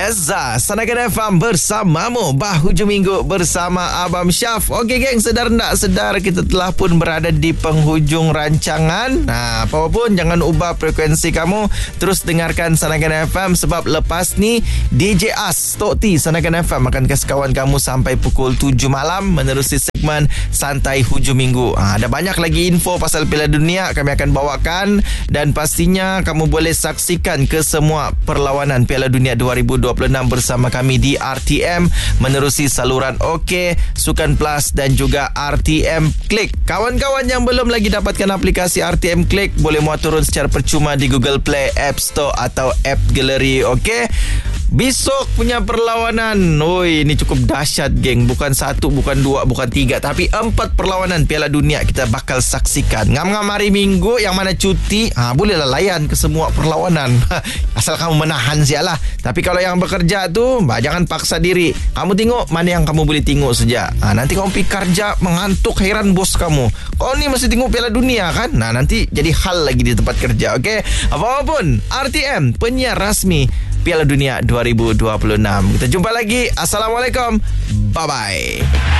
Yes, Sanakan FM bersamamu, hujung minggu bersama Abang Syaf. Okey geng, sedar tak sedar kita telah pun berada di penghujung rancangan. Apa pun jangan ubah frekuensi kamu. Terus dengarkan Sanakan FM sebab lepas ni DJ As Tok T Sanakan FM akan kasih kawan kamu sampai pukul 7 malam menerusi segmen Santai Hujung Minggu. Ada banyak lagi info pasal Piala Dunia kami akan bawakan, dan pastinya kamu boleh saksikan ke semua perlawanan Piala Dunia 2026 bersama kami di RTM menerusi saluran OK, Sukan Plus dan juga RTM Klik. Kawan-kawan yang belum lagi dapatkan aplikasi RTM Klik boleh muat turun secara percuma di Google Play, App Store atau App Gallery. OK, besok punya perlawanan, ini cukup dahsyat geng. Bukan satu, bukan dua, bukan tiga, tapi 4 perlawanan Piala Dunia kita bakal saksikan. Ngam-ngam hari Minggu yang mana cuti, bolehlah layan ke semua perlawanan. Asal kamu menahan sialah. Tapi kalau yang bekerja tu, jangan paksa diri. Kamu tengok mana yang kamu boleh tengok saja. Nanti kamu pergi kerja mengantuk, heran bos kamu. Kau ni masih tengok Piala Dunia kan? Nanti jadi hal lagi di tempat kerja. Okay? Apapun, RTM penyiar rasmi Piala Dunia 2026. Kita jumpa lagi. Assalamualaikum. Bye-bye.